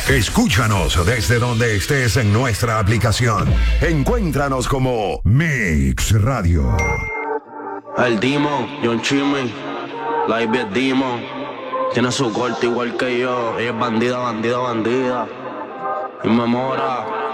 Escúchanos desde donde estés en nuestra aplicación. Encuéntranos como Mix Radio. El Demon, John Chimmy, la Ivy es Demon. Tiene su corte igual que yo. Ella es bandida, bandida, bandida. Y me mora.